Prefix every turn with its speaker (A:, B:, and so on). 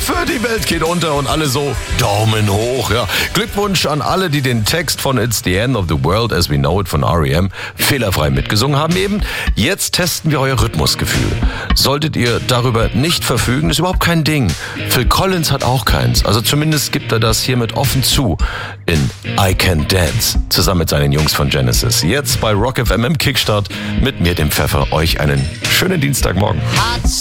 A: Hilfe, die Welt geht unter und alle so Daumen hoch. Ja. Glückwunsch an alle, die den Text von It's the End of the World as We Know It von R.E.M. fehlerfrei mitgesungen haben eben. Jetzt testen wir euer Rhythmusgefühl. Solltet ihr darüber nicht verfügen, ist überhaupt kein Ding. Phil Collins hat auch keins. Also zumindest gibt er das hiermit offen zu in I Can Dance zusammen mit seinen Jungs von Genesis. Jetzt bei Rock FM im Kickstart mit mir, dem Pfeffer. Euch einen schönen Dienstagmorgen.